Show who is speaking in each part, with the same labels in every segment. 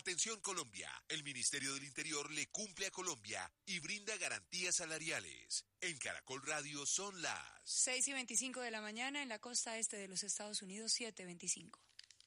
Speaker 1: Atención Colombia, el Ministerio del Interior le cumple a Colombia y brinda garantías salariales. En Caracol Radio son las
Speaker 2: 6:25 de la mañana en la costa este de los Estados Unidos, 7:25.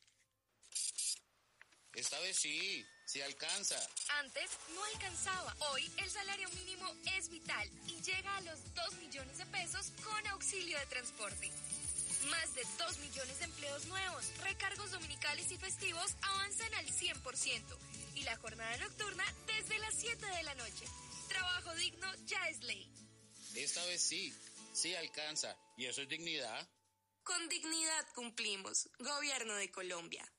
Speaker 3: Esta vez sí alcanza.
Speaker 4: Antes no alcanzaba. Hoy el salario mínimo es vital y llega a los 2 millones de pesos con auxilio de transporte. Más de 2 millones de empleos nuevos, recargos dominicales y festivos avanzan al 100% y la jornada nocturna desde las 7 de la noche. Trabajo digno ya es ley.
Speaker 3: Esta vez sí alcanza. ¿Y eso es dignidad?
Speaker 4: Con dignidad cumplimos. Gobierno de Colombia.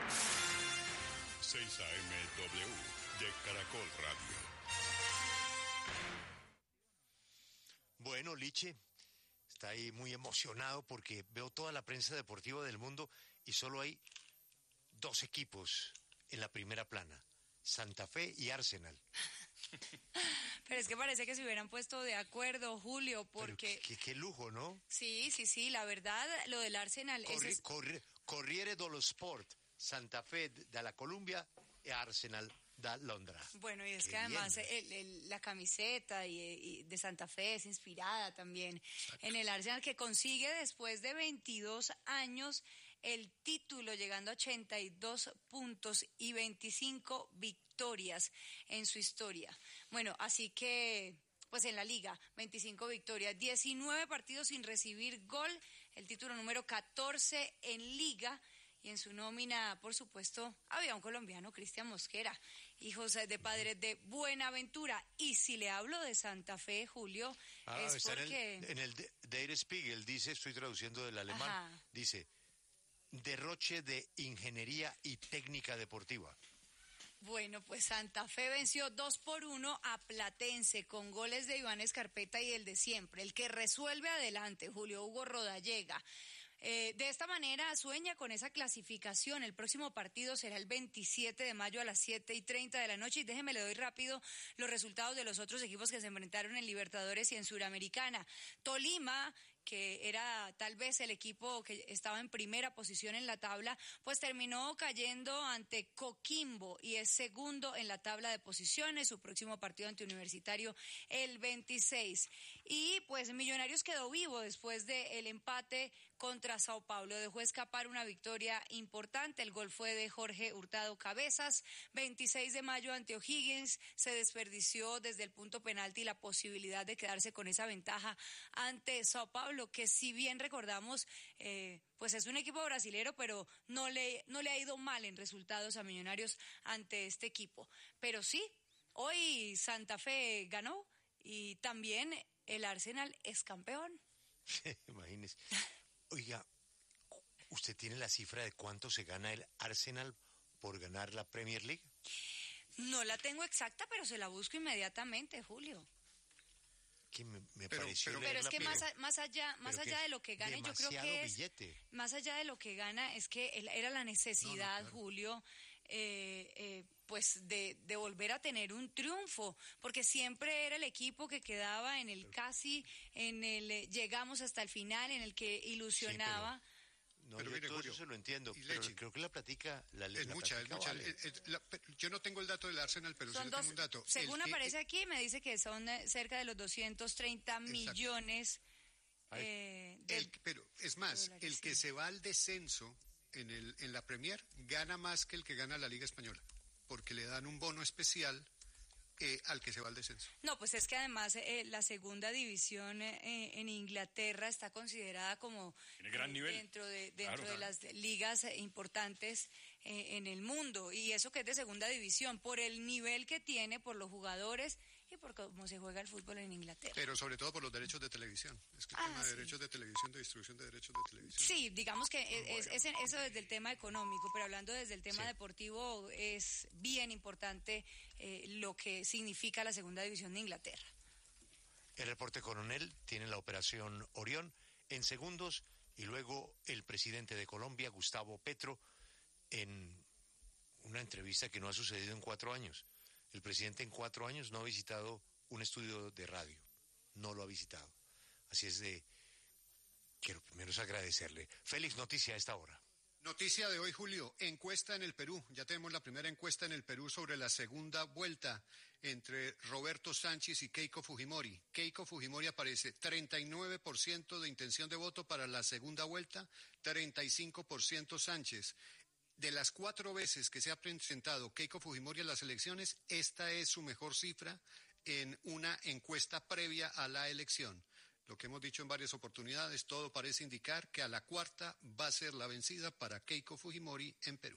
Speaker 5: 6 AM-W de Caracol Radio.
Speaker 6: Bueno, Liche está ahí muy emocionado porque veo toda la prensa deportiva del mundo y solo hay 2 equipos en la primera plana, Santa Fe y Arsenal.
Speaker 2: Pero es que parece que se hubieran puesto de acuerdo, Julio, porque...
Speaker 6: Qué lujo, ¿no?
Speaker 2: Sí, la verdad, lo del Arsenal...
Speaker 6: Corriere dello Sport, Santa Fe de la Columbia y Arsenal de Londres.
Speaker 2: Bueno, y es que además la camiseta y de Santa Fe es inspirada también. Exacto. En el Arsenal, que consigue después de 22 años el título, llegando a 82 puntos y 25 victorias en su historia. Bueno, así que... pues en la liga, 25 victorias, 19 partidos sin recibir gol, el título número 14 en liga. Y en su nómina, por supuesto, había un colombiano, Cristian Mosquera, hijos de padres de Buenaventura. Y si le hablo de Santa Fe, Julio, es porque...
Speaker 6: En el Der Spiegel dice, estoy traduciendo del alemán, ajá, dice, derroche de ingeniería y técnica deportiva.
Speaker 2: Bueno, pues Santa Fe venció 2-1 a Platense con goles de Iván Escarpeta y el de siempre, el que resuelve adelante, Julio Hugo Rodallega. De esta manera sueña con esa clasificación. El próximo partido será el 27 de mayo a las 7:30 de la noche. Y déjeme, le doy rápido los resultados de los otros equipos que se enfrentaron en Libertadores y en Suramericana. Tolima, que era tal vez el equipo que estaba en primera posición en la tabla, pues terminó cayendo ante Coquimbo y es segundo en la tabla de posiciones. Su próximo partido ante Universitario el 26. Y pues Millonarios quedó vivo después del empate contra Sao Paulo. Dejó escapar una victoria importante. El gol fue de Jorge Hurtado Cabezas. 26 de mayo ante O'Higgins. Se desperdició desde el punto penalti la posibilidad de quedarse con esa ventaja ante Sao Paulo, que si bien recordamos, pues es un equipo brasilero, pero no le ha ido mal en resultados a Millonarios ante este equipo. Pero sí, hoy Santa Fe ganó y también el Arsenal es campeón.
Speaker 6: Imagínese. Oiga, ¿usted tiene la cifra de cuánto se gana el Arsenal por ganar la Premier League?
Speaker 2: No la tengo exacta, pero se la busco inmediatamente, Julio.
Speaker 6: Que me pareció
Speaker 2: pero es que más allá de lo que gana, yo creo que es
Speaker 6: billete.
Speaker 2: Más allá de lo que gana, es que era la necesidad, claro, Julio, pues de volver a tener un triunfo, porque siempre era el equipo que quedaba en el casi, en el llegamos hasta el final, en el que ilusionaba.
Speaker 6: Sí, no, pero mire, todo Julio, eso se lo entiendo, pero creo que la platica
Speaker 7: es mucha. Vale. Yo no tengo el dato del Arsenal, pero sí tengo un dato.
Speaker 2: Según aparece aquí, me dice que son cerca de los 230 millones.
Speaker 7: Pero es más, dólares, el que se va al descenso en la Premier gana más que el que gana la Liga Española, porque le dan un bono especial al que se va al descenso.
Speaker 2: No, pues es que además la segunda división en Inglaterra está considerada como
Speaker 5: gran nivel
Speaker 2: dentro de las ligas importantes en el mundo, y eso que es de segunda división, por el nivel que tiene, por los jugadores y por cómo se juega el fútbol en Inglaterra.
Speaker 7: Pero sobre todo por los derechos de televisión. Es que el tema de derechos de televisión, de distribución de derechos de televisión.
Speaker 2: Sí, digamos que es eso desde el tema económico, pero hablando desde el tema deportivo, es bien importante lo que significa la segunda división de Inglaterra.
Speaker 6: El reporte coronel tiene la operación Orión en segundos y luego el presidente de Colombia, Gustavo Petro, en una entrevista que no ha sucedido en 4 años. El presidente en 4 años no ha visitado un estudio de radio, no lo ha visitado. Así es de que lo primero es agradecerle. Félix, noticia a esta hora.
Speaker 7: Noticia de hoy, Julio, encuesta en el Perú. Ya tenemos la primera encuesta en el Perú sobre la segunda vuelta entre Roberto Sánchez y Keiko Fujimori. Keiko Fujimori aparece 39% de intención de voto para la segunda vuelta, 35% Sánchez. De las 4 veces que se ha presentado Keiko Fujimori a las elecciones, esta es su mejor cifra en una encuesta previa a la elección. Lo que hemos dicho en varias oportunidades, todo parece indicar que a la cuarta va a ser la vencida para Keiko Fujimori en Perú.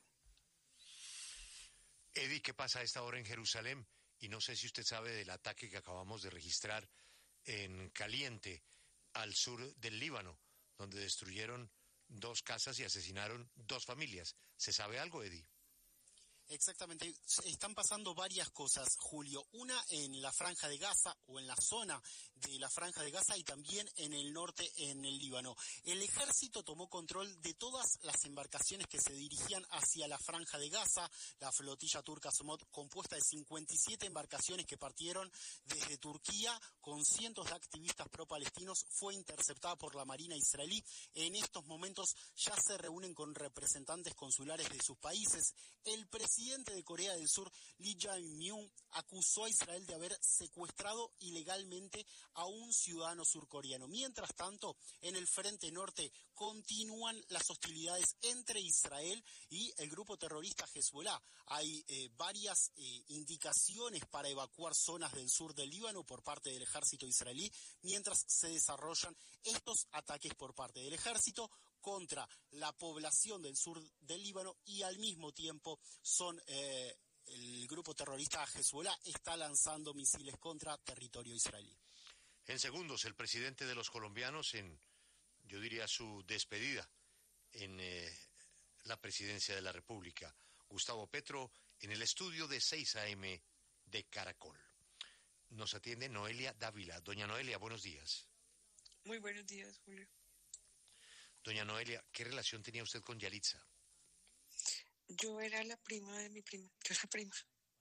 Speaker 6: Eddie, ¿qué pasa a esta hora en Jerusalén? Y no sé si usted sabe del ataque que acabamos de registrar en Caliente, al sur del Líbano, donde destruyeron 2 casas y asesinaron 2 familias. ¿Se sabe algo, Eddie?
Speaker 8: Exactamente, están pasando varias cosas, Julio. Una en la Franja de Gaza o en la zona de la Franja de Gaza y también en el norte, en el Líbano. El ejército tomó control de todas las embarcaciones que se dirigían hacia la Franja de Gaza. La flotilla turca Somod, compuesta de 57 embarcaciones que partieron desde Turquía con cientos de activistas pro-palestinos, fue interceptada por la Marina israelí. En estos momentos ya se reúnen con representantes consulares de sus países. El presidente de Corea del Sur, Lee Jae-myung, acusó a Israel de haber secuestrado ilegalmente a un ciudadano surcoreano. Mientras tanto, en el frente norte continúan las hostilidades entre Israel y el grupo terrorista Hezbollah. Hay varias indicaciones para evacuar zonas del sur del Líbano por parte del ejército israelí, mientras se desarrollan estos ataques por parte del ejército contra la población del sur del Líbano, y al mismo tiempo el grupo terrorista Hezbollah está lanzando misiles contra territorio israelí.
Speaker 6: En segundos, el presidente de los colombianos yo diría, su despedida en la presidencia de la República, Gustavo Petro, en el estudio de 6 AM de Caracol. Nos atiende Noelia Dávila. Doña Noelia, buenos días.
Speaker 9: Muy buenos días, Julio.
Speaker 6: Doña Noelia, ¿qué relación tenía usted con Yalitza?
Speaker 9: Yo era la prima de mi prima, yo era prima.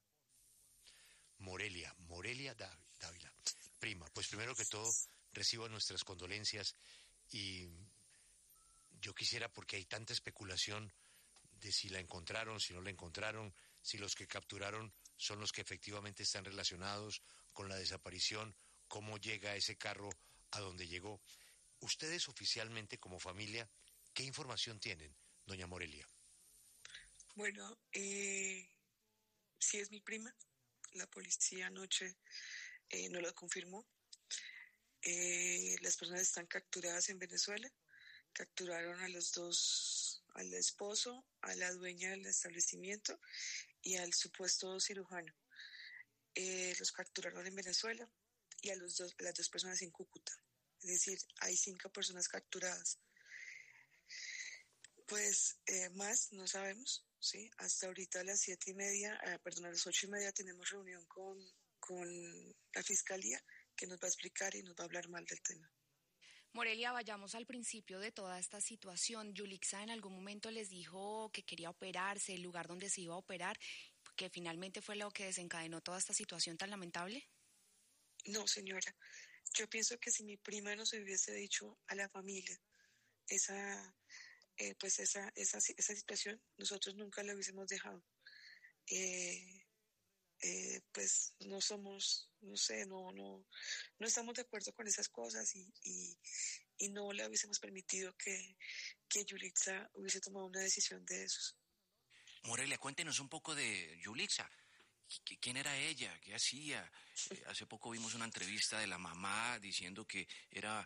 Speaker 6: Morelia Dávila, prima. Pues primero que todo, recibo nuestras condolencias y yo quisiera, porque hay tanta especulación de si la encontraron, si no la encontraron, si los que capturaron son los que efectivamente están relacionados con la desaparición, cómo llega ese carro a donde llegó. Ustedes oficialmente como familia, ¿qué información tienen, doña Morelia?
Speaker 9: Bueno, sí es mi prima. La policía anoche no lo confirmó. Las personas están capturadas en Venezuela. Capturaron a los 2, al esposo, a la dueña del establecimiento y al supuesto cirujano. Los capturaron en Venezuela y a las 2 personas en Cúcuta. Es decir, hay 5 personas capturadas. Pues más no sabemos, ¿sí? Hasta ahorita a las 7:30, a las 8:30 tenemos reunión con la Fiscalía, que nos va a explicar y nos va a hablar mal del tema.
Speaker 10: Morelia, vayamos al principio de toda esta situación. Yulitza en algún momento les dijo que quería operarse, el lugar donde se iba a operar, que finalmente fue lo que desencadenó toda esta situación tan lamentable.
Speaker 9: No, señora. Yo pienso que si mi prima nos hubiese dicho a la familia esa situación, nosotros nunca la hubiésemos dejado. Pues no somos, no sé, no estamos de acuerdo con esas cosas y no le hubiésemos permitido que Yulitza hubiese tomado una decisión de esos.
Speaker 11: Morelia, cuéntenos un poco de Yulitza. ¿Quién era ella? ¿Qué hacía? Hace poco vimos una entrevista de la mamá diciendo que era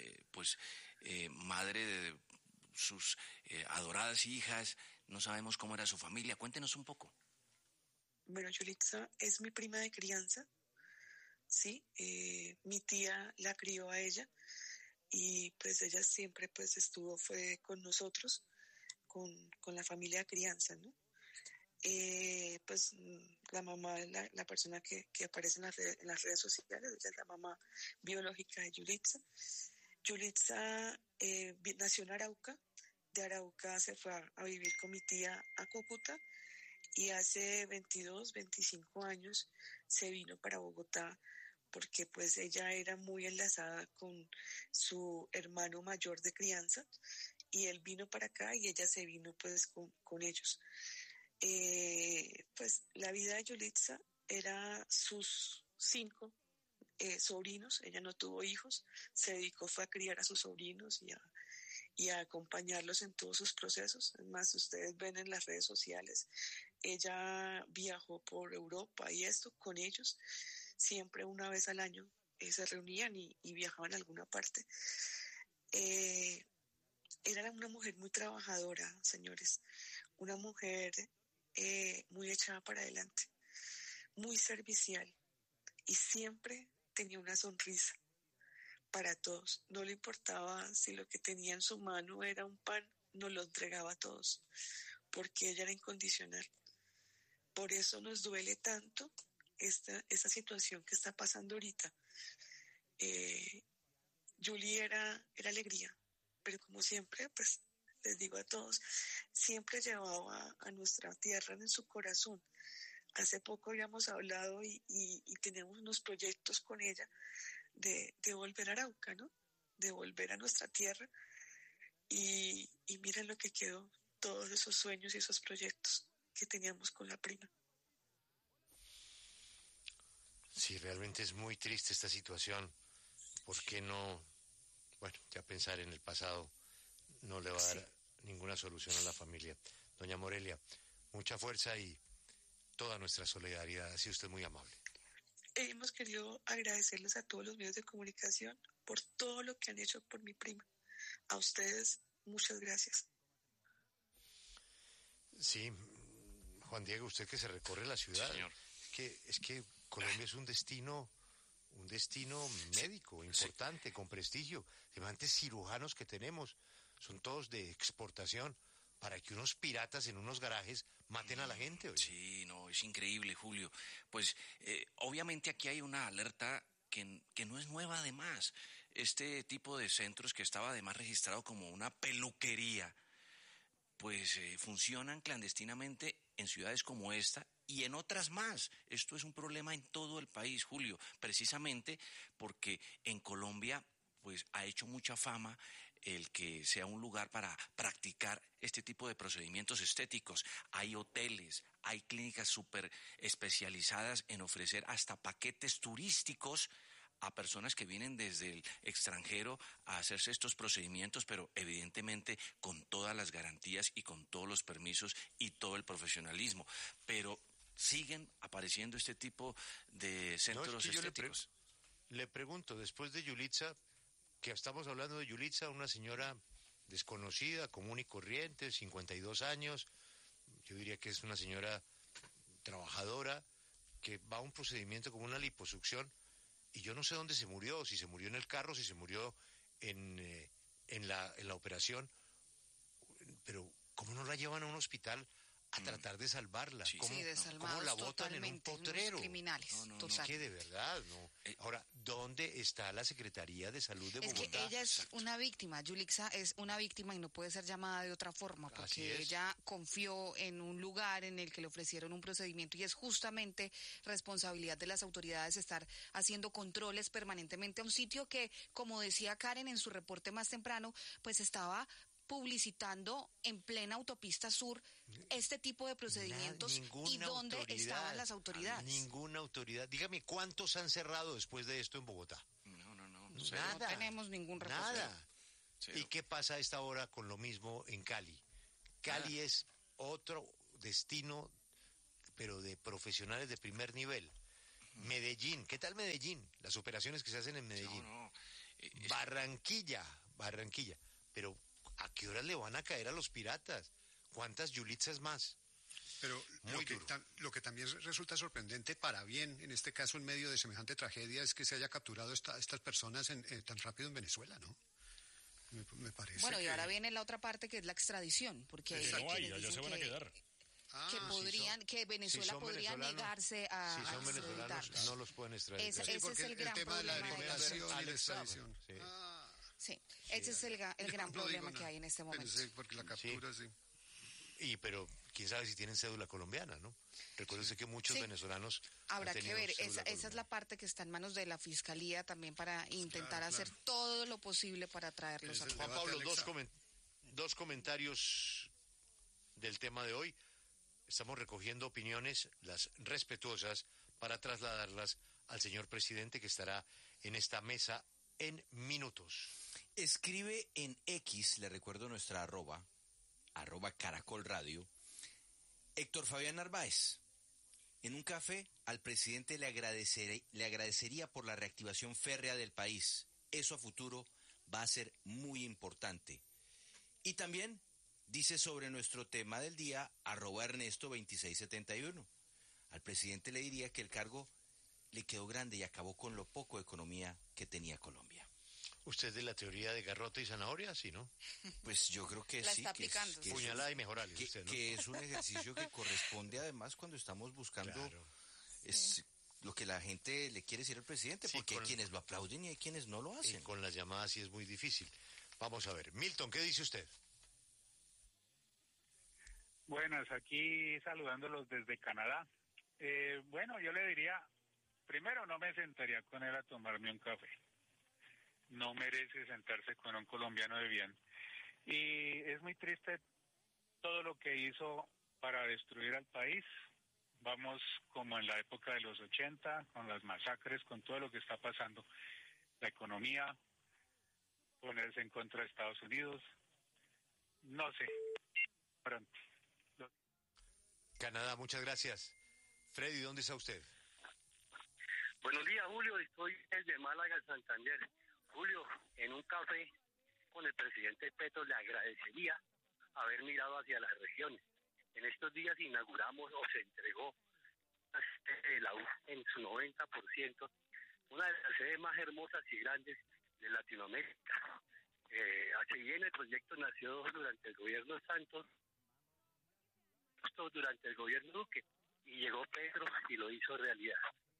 Speaker 11: madre de sus adoradas hijas. No sabemos cómo era su familia. Cuéntenos un poco.
Speaker 9: Bueno, Yulitza es mi prima de crianza, ¿sí? Mi tía la crió a ella y pues ella siempre fue con nosotros, con la familia de crianza, ¿no? Pues la mamá es la persona que aparece en las redes sociales, ella es la mamá biológica de Yulitza. Yulitza nació en Arauca, de Arauca se fue a vivir con mi tía a Cúcuta y hace 22, 25 años se vino para Bogotá porque pues ella era muy enlazada con su hermano mayor de crianza y él vino para acá y ella se vino pues con ellos. Pues la vida de Yulitza era sus 5 sobrinos, ella no tuvo hijos, se dedicó fue a criar a sus sobrinos y a acompañarlos en todos sus procesos. Además, ustedes ven en las redes sociales, ella viajó por Europa y esto con ellos, siempre una vez al año se reunían y viajaban a alguna parte. Era una mujer muy trabajadora, señores, una mujer muy echada para adelante, muy servicial y siempre tenía una sonrisa para todos. No le importaba si lo que tenía en su mano era un pan, nos lo entregaba a todos, porque ella era incondicional. Por eso nos duele tanto esta situación que está pasando ahorita. Julie era alegría, pero como siempre, pues les digo a todos, siempre llevaba a nuestra tierra en su corazón. Hace poco habíamos hablado y tenemos unos proyectos con ella de volver a Arauca, ¿no? De volver a nuestra tierra y miren lo que quedó, todos esos sueños y esos proyectos que teníamos con la prima.
Speaker 6: Sí, realmente es muy triste esta situación. ¿Por qué no? Bueno, ya pensar en el pasado no le va a dar ninguna solución a la familia. Doña Morelia, mucha fuerza y toda nuestra solidaridad. Ha sido usted muy amable.
Speaker 9: Hemos querido agradecerles a todos los medios de comunicación por todo lo que han hecho por mi prima. A ustedes, muchas gracias.
Speaker 6: Sí, Juan Diego, usted que se recorre la ciudad.
Speaker 11: Sí, señor.
Speaker 6: Es que Colombia es un destino médico importante, con prestigio. Semejantes cirujanos que tenemos son todos de exportación para que unos piratas en unos garajes maten a la gente. Oye.
Speaker 11: Sí, no, es increíble, Julio. Pues obviamente aquí hay una alerta que no es nueva además. Este tipo de centros que estaba además registrado como una peluquería, pues funcionan clandestinamente en ciudades como esta y en otras más. Esto es un problema en todo el país, Julio, precisamente porque en Colombia pues ha hecho mucha fama el que sea un lugar para practicar este tipo de procedimientos estéticos. Hay hoteles, hay clínicas súper especializadas en ofrecer hasta paquetes turísticos a personas que vienen desde el extranjero a hacerse estos procedimientos, pero evidentemente con todas las garantías y con todos los permisos y todo el profesionalismo. Pero siguen apareciendo este tipo de centros estéticos.
Speaker 6: Le pregunto, después de Yulitza, que estamos hablando de Yulitza, una señora desconocida, común y corriente, 52 años, yo diría que es una señora trabajadora, que va a un procedimiento como una liposucción, y yo no sé dónde se murió, si se murió en el carro, si se murió en la operación, pero ¿cómo no la llevan a un hospital a tratar de salvarla?
Speaker 10: Sí,
Speaker 6: ¿Cómo la botan en un potrero?
Speaker 10: Criminales,
Speaker 6: Es que de verdad, no. Ahora, ¿dónde está la Secretaría de Salud de Bogotá?
Speaker 10: Es que ella es una víctima, Yulitza es una víctima y no puede ser llamada de otra forma, porque ella confió en un lugar en el que le ofrecieron un procedimiento y es justamente responsabilidad de las autoridades estar haciendo controles permanentemente a un sitio que, como decía Karen en su reporte más temprano, pues estaba publicitando en plena autopista sur este tipo de procedimientos y dónde estaban las autoridades.
Speaker 6: Ninguna autoridad. Dígame, ¿cuántos han cerrado después de esto en Bogotá?
Speaker 11: No sé.
Speaker 6: Nada.
Speaker 10: No tenemos ningún reporte.
Speaker 6: Nada. ¿Y qué pasa a esta hora con lo mismo en Cali? Cali es otro destino, pero de profesionales de primer nivel. Medellín, ¿qué tal Medellín? Las operaciones que se hacen en Medellín. Barranquilla, pero ¿a qué horas le van a caer a los piratas? ¿Cuántas Yulitzas más?
Speaker 7: Pero lo que también resulta sorprendente para bien, en este caso en medio de semejante tragedia, es que se haya capturado estas personas tan rápido en Venezuela, ¿no? Me parece.
Speaker 10: Bueno, y ahora viene la otra parte que es la extradición, porque
Speaker 5: allá se van a quedar.
Speaker 10: Que Venezuela podría negarse a
Speaker 6: si son venezolanos, no los pueden extraditar.
Speaker 10: Ese es el gran
Speaker 7: tema de la
Speaker 10: problema.
Speaker 7: deportación y la extradición.
Speaker 10: Sí, ese es el gran problema que hay en este momento.
Speaker 7: Pensé, porque la captura, sí.
Speaker 6: Pero quién sabe si tienen cédula colombiana, ¿no? Recuérdense que muchos venezolanos
Speaker 10: habrá que ver,
Speaker 6: esa
Speaker 10: es la parte que está en manos de la Fiscalía también para intentar hacer todo lo posible para traerlos a
Speaker 6: Juan Pablo, 2 comentarios del tema de hoy. Estamos recogiendo opiniones, las respetuosas, para trasladarlas al señor presidente, que estará en esta mesa en minutos.
Speaker 12: Escribe en X, le recuerdo nuestra arroba Caracol Radio, Héctor Fabián Narváez. En un café, al presidente le agradecería por la reactivación férrea del país. Eso a futuro va a ser muy importante. Y también dice sobre nuestro tema del día, @Ernesto2671. Al presidente le diría que el cargo le quedó grande y acabó con lo poco de economía que tenía Colombia.
Speaker 6: ¿Usted de la teoría de garrote y zanahoria, sí, no?
Speaker 12: Pues yo creo que
Speaker 2: La
Speaker 12: sí.
Speaker 2: está aplicando.
Speaker 6: Que puñalada y mejorales, usted, ¿no?
Speaker 12: Que es un ejercicio que corresponde además cuando estamos buscando es lo que la gente le quiere decir al presidente, porque hay quienes lo aplauden y hay quienes no lo hacen.
Speaker 6: Y con las llamadas sí es muy difícil. Vamos a ver. Milton, ¿qué dice usted?
Speaker 13: Buenas, aquí saludándolos desde Canadá. Bueno, yo le diría, primero no me sentaría con él a tomarme un café. No merece sentarse con un colombiano de bien. Y es muy triste todo lo que hizo para destruir al país. Vamos como en la época de los 80, con las masacres, con todo lo que está pasando. La economía, ponerse en contra de Estados Unidos. No sé. Pronto.
Speaker 6: Canadá, muchas gracias. Freddy, ¿dónde está usted?
Speaker 14: Buenos días, Julio. Estoy desde Málaga, Santander. Julio, en un café con el presidente Petro le agradecería haber mirado hacia las regiones. En estos días inauguramos o se entregó la U en su 90%, una de las sedes más hermosas y grandes de Latinoamérica. Así bien, el proyecto nació durante el gobierno Santos, durante el gobierno Duque, y llegó Petro y lo hizo realidad.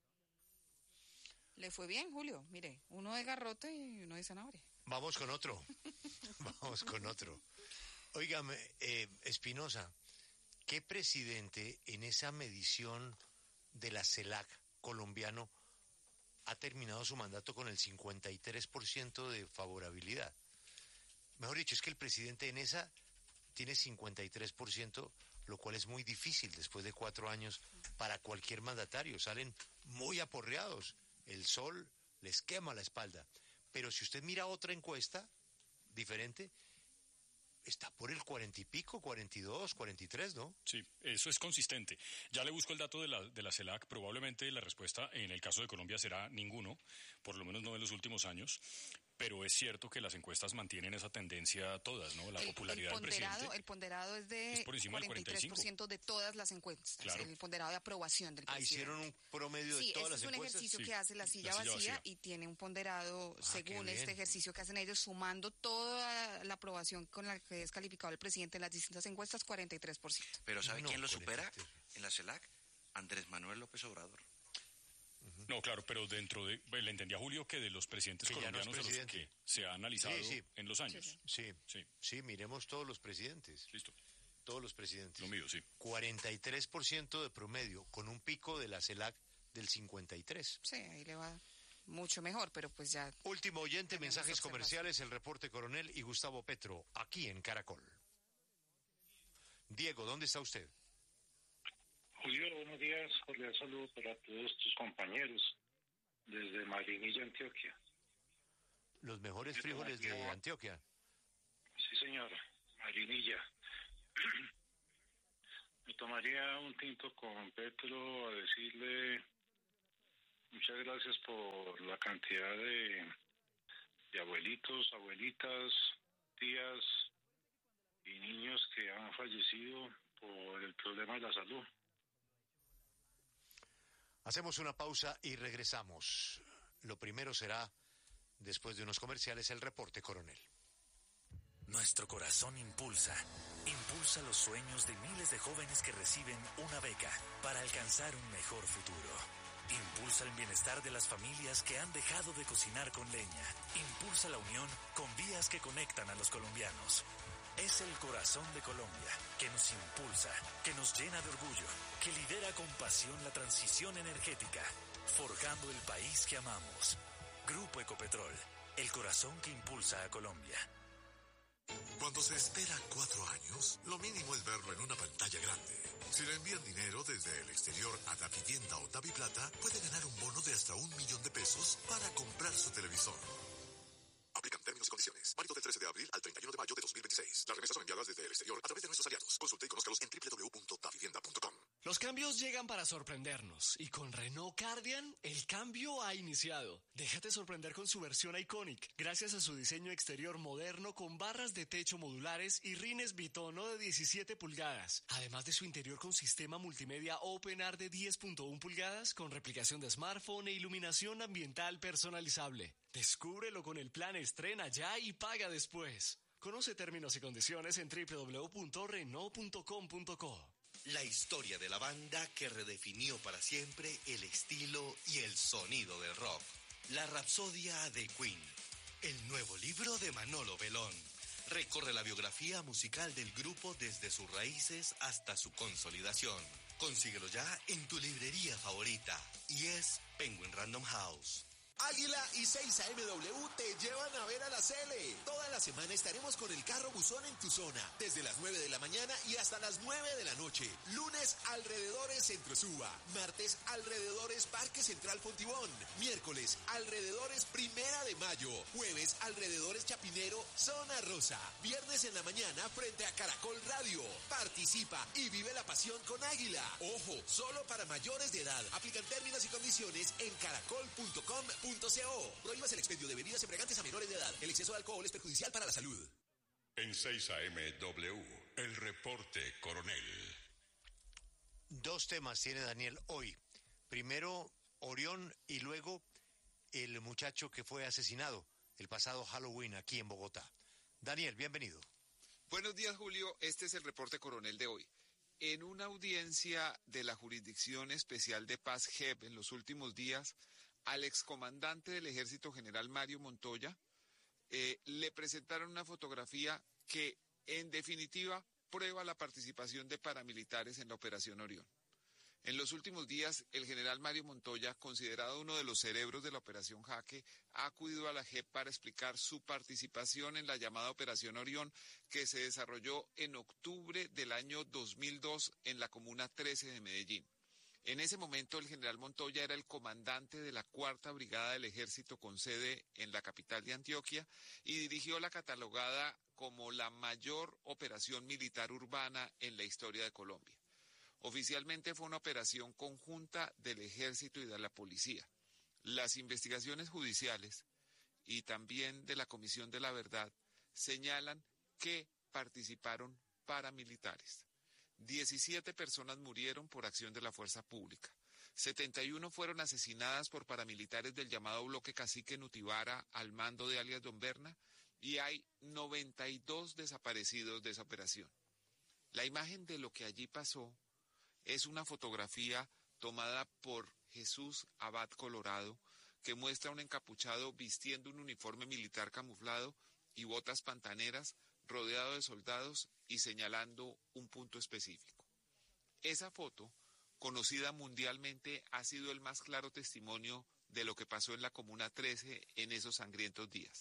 Speaker 10: Le fue bien, Julio. Mire, uno de garrote y uno de zanahoria.
Speaker 6: Vamos con otro. Vamos con otro. Óigame, Espinosa, ¿qué presidente en esa medición de la CELAC colombiano ha terminado su mandato con el 53% de favorabilidad? Mejor dicho, es que el presidente en esa tiene 53%, lo cual es muy difícil después de 4 años para cualquier mandatario. Salen muy aporreados. El sol les quema la espalda. Pero si usted mira otra encuesta diferente, está por el 40 y pico, 42, 43, ¿no?
Speaker 5: Sí, eso es consistente. Ya le busco el dato de la CELAC. Probablemente la respuesta en el caso de Colombia será ninguno, por lo menos no en los últimos años. Pero es cierto que las encuestas mantienen esa tendencia todas, ¿no? La popularidad del presidente.
Speaker 10: El ponderado es de
Speaker 5: por encima del
Speaker 10: 43% de todas las encuestas.
Speaker 5: Claro.
Speaker 10: El ponderado de aprobación del presidente.
Speaker 6: Hicieron un promedio de todas las encuestas. Sí, es un
Speaker 10: ejercicio que hace la silla vacía y tiene un ponderado, según este ejercicio que hacen ellos, sumando toda la aprobación con la que es calificado el presidente en las distintas encuestas, 43%.
Speaker 11: Pero ¿sabe quién lo supera en la CELAC? Andrés Manuel López Obrador.
Speaker 5: No, claro, pero dentro de... Le entendí a Julio que de los presidentes colombianos a los que se ha analizado en los años.
Speaker 6: Sí, miremos todos los presidentes.
Speaker 5: Listo.
Speaker 6: Todos los presidentes.
Speaker 5: Lo mío, sí.
Speaker 6: 43% de promedio, con un pico de la CELAC del 53%.
Speaker 10: Sí, ahí le va mucho mejor, pero pues ya...
Speaker 6: Último oyente, mensajes comerciales, el reporte Coronel y Gustavo Petro, aquí en Caracol. Diego, ¿dónde está usted?
Speaker 15: Julio, buenos días. Cordial saludo para todos tus compañeros desde Marinilla, Antioquia.
Speaker 6: Los mejores frijoles de Antioquia.
Speaker 15: Sí, señor. Marinilla. Me tomaría un tinto con Petro a decirle muchas gracias por la cantidad de abuelitos, abuelitas, tías y niños que han fallecido por el problema de la salud.
Speaker 6: Hacemos una pausa y regresamos. Lo primero será, después de unos comerciales, el reporte Coronel.
Speaker 16: Nuestro corazón impulsa los sueños de miles de jóvenes que reciben una beca para alcanzar un mejor futuro. Impulsa el bienestar de las familias que han dejado de cocinar con leña. Impulsa la unión con vías que conectan a los colombianos. Es el corazón de Colombia, que nos impulsa, que nos llena de orgullo, que lidera con pasión la transición energética, forjando el país que amamos. Grupo Ecopetrol, el corazón que impulsa a Colombia.
Speaker 17: Cuando se espera 4 años, lo mínimo es verlo en una pantalla grande. Si le envían dinero desde el exterior a Davivienda o Daviplata, puede ganar un bono de hasta $1.000.000 para comprar su televisor. Aplican términos y condiciones. Válido del 13 de abril al 31 de mayo de 2026. Las remesas son enviadas desde el exterior a través de nuestros aliados. Consulte y conózcalos en www.davivienda.com.
Speaker 18: Los cambios llegan para sorprendernos y con Renault Cardian el cambio ha iniciado. Déjate sorprender con su versión Iconic, gracias a su diseño exterior moderno con barras de techo modulares y rines bitono de 17 pulgadas, además de su interior con sistema multimedia OpenAir de 10.1 pulgadas con replicación de smartphone e iluminación ambiental personalizable. Descúbrelo con el plan Estrena Ya y Paga Después. Conoce términos y condiciones en www.renault.com.co.
Speaker 19: La historia de la banda que redefinió para siempre el estilo y el sonido del rock. La Rapsodia de Queen. El nuevo libro de Manolo Belón. Recorre la biografía musical del grupo desde sus raíces hasta su consolidación. Consíguelo ya en tu librería favorita. Y es Penguin Random House.
Speaker 20: Águila y 6AMW te llevan a ver a la Cele. Toda la semana estaremos con el carro buzón en tu zona, desde las 9 de la mañana y hasta las 9 de la noche. Lunes, alrededores Centro Suba. Martes, alrededores Parque Central Fontibón. Miércoles, alrededores Primera de Mayo. Jueves, alrededores Chapinero, Zona Rosa. Viernes en la mañana, frente a Caracol Radio. Participa y vive la pasión con Águila. Ojo, solo para mayores de edad. Aplican términos y condiciones en caracol.com.co. Prohíbas el expendio de bebidas embriagantes a menores de edad. El exceso de alcohol es perjudicial para la salud.
Speaker 17: En 6AMW, el reporte coronel.
Speaker 6: 2 temas tiene Daniel hoy. Primero, Orión y luego el muchacho que fue asesinado el pasado Halloween aquí en Bogotá. Daniel, bienvenido.
Speaker 21: Buenos días, Julio. Este es el reporte coronel de hoy. En una audiencia de la Jurisdicción Especial de Paz JEP en los últimos días, al excomandante del Ejército General Mario Montoya, le presentaron una fotografía que, en definitiva, prueba la participación de paramilitares en la Operación Orión. En los últimos días, el general Mario Montoya, considerado uno de los cerebros de la Operación Jaque, ha acudido a la JEP para explicar su participación en la llamada Operación Orión, que se desarrolló en octubre del año 2002 en la Comuna 13 de Medellín. En ese momento, el general Montoya era el comandante de la 4ª Brigada del Ejército con sede en la capital de Antioquia y dirigió la catalogada como la mayor operación militar urbana en la historia de Colombia. Oficialmente fue una operación conjunta del Ejército y de la Policía. Las investigaciones judiciales y también de la Comisión de la Verdad señalan que participaron paramilitares. 17 personas murieron por acción de la fuerza pública. 71 fueron asesinadas por paramilitares del llamado Bloque Cacique Nutibara al mando de alias Don Berna y hay 92 desaparecidos de esa operación. La imagen de lo que allí pasó es una fotografía tomada por Jesús Abad Colorado que muestra a un encapuchado vistiendo un uniforme militar camuflado y botas pantaneras, rodeado de soldados y señalando un punto específico. Esa foto, conocida mundialmente, ha sido el más claro testimonio de lo que pasó en la Comuna 13 en esos sangrientos días.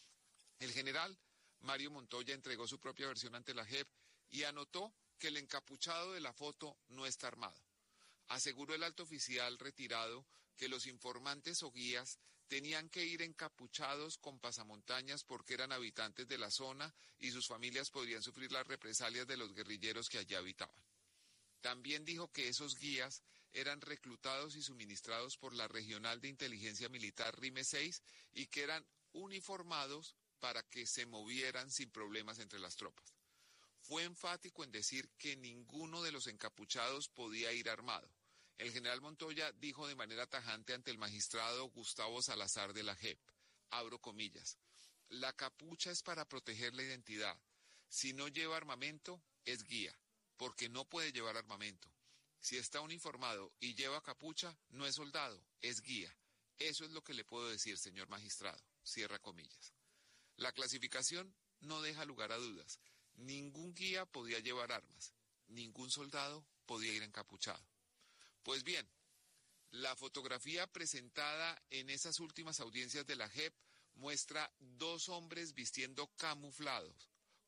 Speaker 21: El general Mario Montoya entregó su propia versión ante la JEP y anotó que el encapuchado de la foto no está armado. Aseguró el alto oficial retirado que los informantes o guías tenían que ir encapuchados con pasamontañas porque eran habitantes de la zona y sus familias podrían sufrir las represalias de los guerrilleros que allí habitaban. También dijo que esos guías eran reclutados y suministrados por la Regional de Inteligencia Militar RIME 6 y que eran uniformados para que se movieran sin problemas entre las tropas. Fue enfático en decir que ninguno de los encapuchados podía ir armado. El general Montoya dijo de manera tajante ante el magistrado Gustavo Salazar de la JEP, abro comillas, la capucha es para proteger la identidad. Si no lleva armamento, es guía, porque no puede llevar armamento. Si está uniformado y lleva capucha, no es soldado, es guía. Eso es lo que le puedo decir, señor magistrado, cierra comillas. La clasificación no deja lugar a dudas. Ningún guía podía llevar armas, ningún soldado podía ir encapuchado. Pues bien, la fotografía presentada en esas últimas audiencias de la JEP muestra 2 hombres vistiendo camuflados,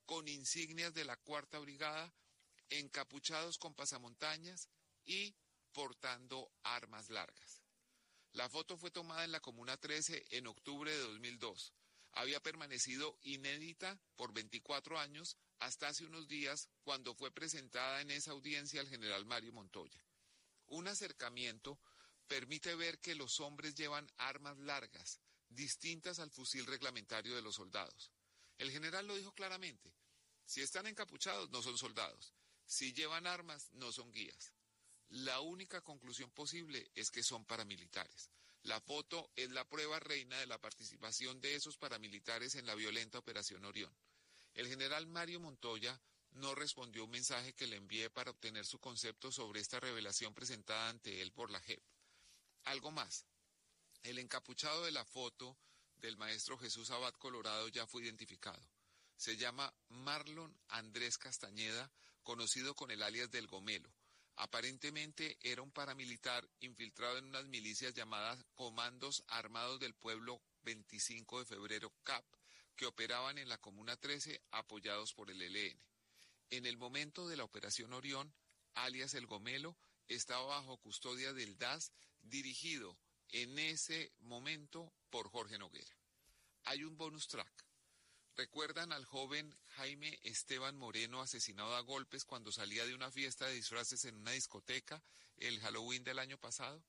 Speaker 21: con insignias de la 4ª Brigada, encapuchados con pasamontañas y portando armas largas. La foto fue tomada en la Comuna 13 en octubre de 2002. Había permanecido inédita por 24 años hasta hace unos días, cuando fue presentada en esa audiencia al general Mario Montoya. Un acercamiento permite ver que los hombres llevan armas largas, distintas al fusil reglamentario de los soldados. El general lo dijo claramente: si están encapuchados, no son soldados. Si llevan armas, no son guías. La única conclusión posible es que son paramilitares. La foto es la prueba reina de la participación de esos paramilitares en la violenta Operación Orión. El general Mario Montoya no respondió un mensaje que le envié para obtener su concepto sobre esta revelación presentada ante él por la JEP. Algo más. El encapuchado de la foto del maestro Jesús Abad Colorado ya fue identificado. Se llama Marlon Andrés Castañeda, conocido con el alias del Gomelo. Aparentemente era un paramilitar infiltrado en unas milicias llamadas Comandos Armados del Pueblo 25 de Febrero, CAP, que operaban en la Comuna 13 apoyados por el ELN. En el momento de la Operación Orión, alias el Gomelo, estaba bajo custodia del DAS, dirigido en ese momento por Jorge Noguera. Hay un bonus track. ¿Recuerdan al joven Jaime Esteban Moreno asesinado a golpes cuando salía de una fiesta de disfraces en una discoteca el Halloween del año pasado?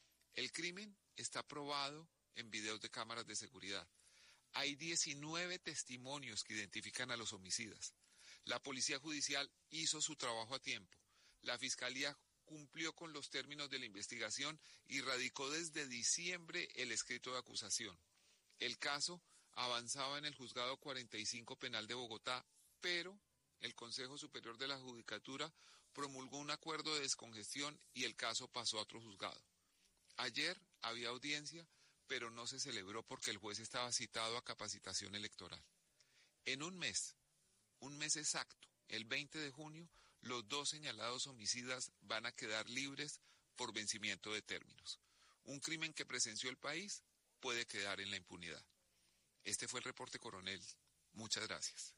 Speaker 21: El crimen está probado en videos de cámaras de seguridad. Hay 19 testimonios que identifican a los homicidas. La Policía Judicial hizo su trabajo a tiempo. La Fiscalía cumplió con los términos de la investigación y radicó desde diciembre el escrito de acusación. El caso avanzaba en el Juzgado 45 Penal de Bogotá, pero el Consejo Superior de la Judicatura promulgó un acuerdo de descongestión y el caso pasó a otro juzgado. Ayer había audiencia, pero no se celebró porque el juez estaba citado a capacitación electoral. En un mes exacto, el 20 de junio, los 2 señalados homicidas van a quedar libres por vencimiento de términos. Un crimen que presenció el país puede quedar en la impunidad. Este fue el reporte, coronel. Muchas gracias.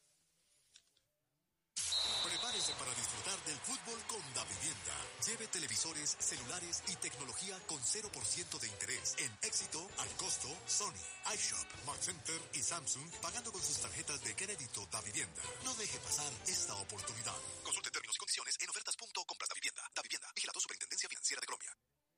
Speaker 17: Prepárese para disfrutar del fútbol con Davivienda. Lleve televisores, celulares y tecnología con 0% de interés. En Éxito, al costo, Sony, iShop, Mac Center y Samsung, pagando con sus tarjetas de crédito Davivienda. No deje pasar esta oportunidad. Consulte términos y condiciones en ofertas.compras Davivienda. Davivienda, vigilado Superintendencia Financiera de Colombia.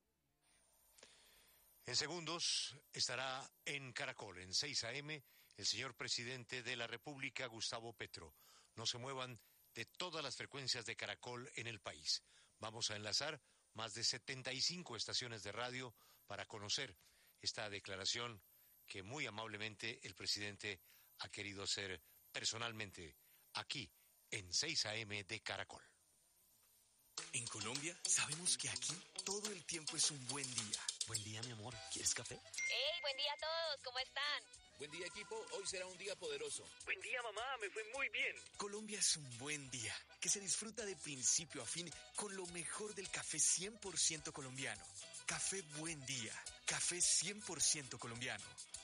Speaker 6: En segundos estará en Caracol, en 6 a.m., el señor presidente de la República, Gustavo Petro. No se muevan de todas las frecuencias de Caracol en el país. Vamos a enlazar más de 75 estaciones de radio para conocer esta declaración que muy amablemente el presidente ha querido hacer personalmente aquí en 6 a.m. de Caracol.
Speaker 1: En Colombia sabemos que aquí todo el tiempo es un buen día. Buen día, mi amor. ¿Quieres café?
Speaker 22: ¡Hey! Buen día a todos. ¿Cómo están?
Speaker 23: Buen día, equipo. Hoy será un día poderoso.
Speaker 22: Buen día, mamá. Me fue muy bien.
Speaker 1: Colombia es un buen día que se disfruta de principio a fin con lo mejor del café 100% colombiano. Café Buen Día. Café 100% colombiano.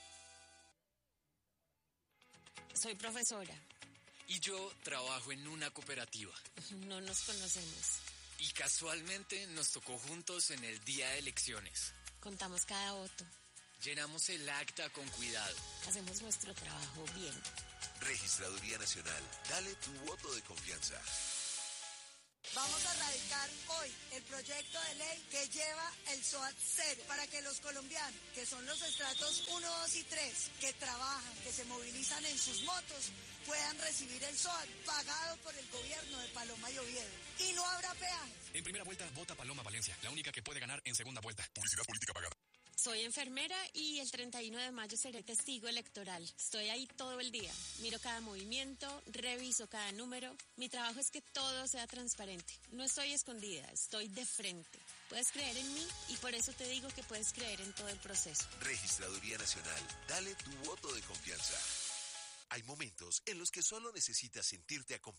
Speaker 24: Soy profesora.
Speaker 25: Y yo trabajo en una cooperativa.
Speaker 24: No nos conocemos.
Speaker 25: Y casualmente nos tocó juntos en el día de elecciones.
Speaker 24: Contamos cada voto.
Speaker 25: Llenamos el acta con cuidado.
Speaker 24: Hacemos nuestro trabajo bien.
Speaker 19: Registraduría Nacional. Dale tu voto de confianza.
Speaker 26: Vamos a radicar hoy el proyecto de ley que lleva el SOAT cero para que los colombianos, que son los estratos 1, 2 y 3, que trabajan, que se movilizan en sus motos, puedan recibir el SOAT pagado por el gobierno de Paloma y Oviedo. Y no habrá peajes.
Speaker 27: En primera vuelta, vota Paloma Valencia, la única que puede ganar en segunda vuelta. Publicidad política pagada.
Speaker 24: Soy enfermera y el 31 de mayo seré testigo electoral. Estoy ahí todo el día. Miro cada movimiento, reviso cada número. Mi trabajo es que todo sea transparente. No estoy escondida, estoy de frente. Puedes creer en mí y por eso te digo que puedes creer en todo el proceso.
Speaker 19: Registraduría Nacional. Dale tu voto de confianza. Hay momentos en los que solo necesitas sentirte acompañado.